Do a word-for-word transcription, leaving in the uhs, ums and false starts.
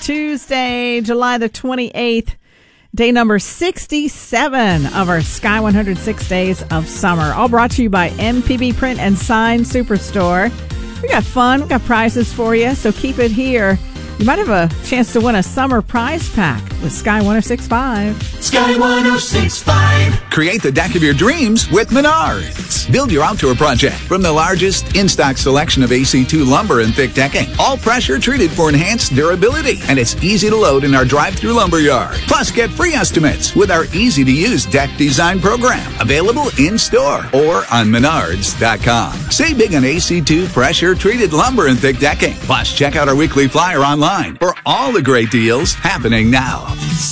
Tuesday, July the twenty-eighth, day number sixty-seven of our Sky one hundred six Days of Summer. All brought to you by M P B Print and Sign Superstore. We got fun, we got prizes for you, so keep it here. You might have a chance to win a summer prize pack with Sky one oh six point five. Sky one oh six point five. Create the deck of your dreams with Menards. Build your outdoor project from the largest in-stock selection of A C two lumber and thick decking. All pressure treated for enhanced durability. And it's easy to load in our drive-through lumber yard. Plus, get free estimates with our easy-to-use deck design program. Available in-store or on menards dot com. Save big on A C two pressure-treated lumber and thick decking. Plus, check out our weekly flyer online for all the great deals happening now.